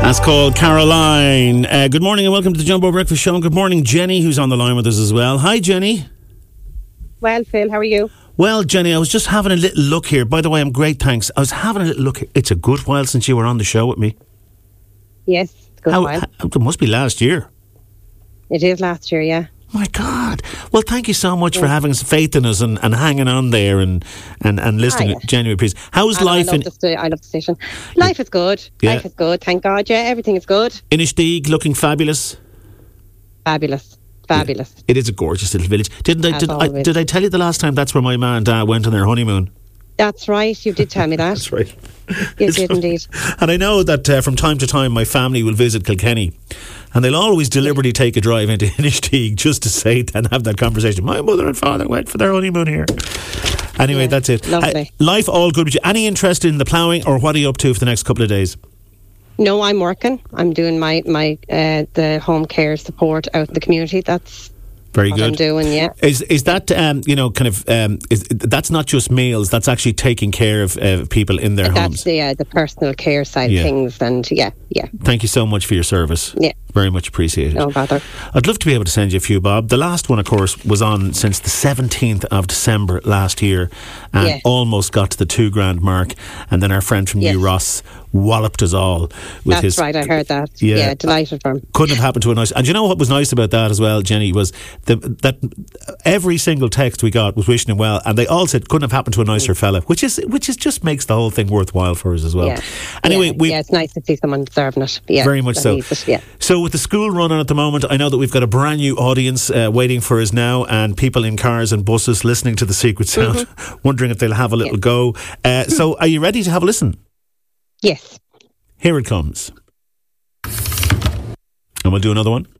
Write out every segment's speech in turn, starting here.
That's called Caroline. Good morning and welcome to the Jumbo Breakfast Show. Good morning, Jenny, who's on the line with us as well. Hi, Jenny. Well, Phil, how are you? Well, Jenny, I was just having a little look here. By the way, I'm great, thanks. I was having a little look here. It's a good while since you were on the show with me. Yes, it's a good while. It must be last year. It is last year, yeah. My God. Well, thank you so much for having faith in us and hanging on there and listening. Genuine praise. How's life? I love the station. Life is good. Yeah. Life is good. Thank God. Yeah, everything is good. Inistioge looking fabulous. Fabulous. Yeah. It is a gorgeous little village. Did I tell you the last time that's where my mum and dad went on their honeymoon? That's right. You did tell me that. That's right. You did indeed. And I know that from time to time my family will visit Kilkenny, and they'll always deliberately take a drive into Inistioge just to say and have that conversation. My mother and father went for their honeymoon here. Anyway, that's it. Lovely. Life all good with you. Any interest in the ploughing, or what are you up to for the next couple of days? No, I'm working. I'm doing my the home care support out in the community. That's very what good. I'm doing, yeah. Is that that's not just meals? That's actually taking care of people in their homes. That's the personal care side of things, and yeah. Thank you so much for your service. Yeah, very much appreciated. No bother. I'd love to be able to send you a few, Bob. The last one, of course, was on since the 17th of December last year, and almost got to the $2,000 mark. And then our friend from New Ross walloped us all with his. That's right, I heard that. Yeah, delighted for him. Couldn't have happened to a nice. And you know what was nice about that as well, Jenny, was that every single text we got was wishing him well, and they all said couldn't have happened to a nicer fella, which is just makes the whole thing worthwhile for us as well. Yeah. Anyway, it's nice to see someone deserving it. Yeah, very much so. So with the school run on at the moment, I know that we've got a brand new audience waiting for us now, and people in cars and buses listening to the Secret Sound, wondering if they'll have a little go. So are you ready to have a listen? Yes. Here it comes. And we'll do another one.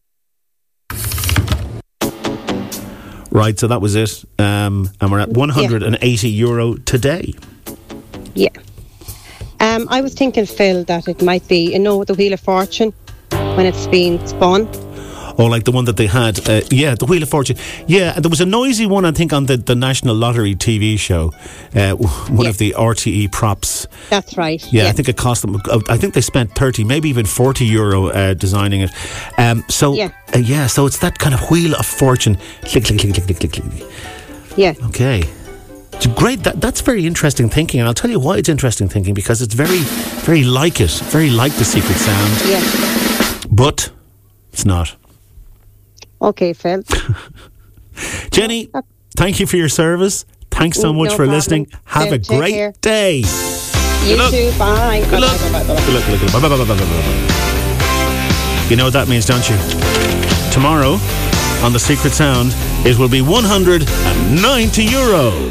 Right, so that was it. And we're at €180 today. Yeah. I was thinking, Phil, that it might be, the Wheel of Fortune, when it's been spun. Oh, like the one that they had. The Wheel of Fortune. Yeah, there was a noisy one, I think, on the National Lottery TV show. One of the RTE props. That's right. Yeah, I think it cost them, I think they spent 30, maybe even €40 designing it. So it's that kind of Wheel of Fortune. Click, click, click, click, click, click. Yeah. Okay. It's great. That's very interesting thinking, and I'll tell you why it's interesting thinking, because it's very, very like it. Very like the Secret Sound. Yeah. But it's not. Okay, Phil. Jenny, thank you for your service. Thanks so much for listening. Have a great day. You too. Bye. Good luck. Good luck. You know what that means, don't you? Tomorrow on The Secret Sound, it will be €190.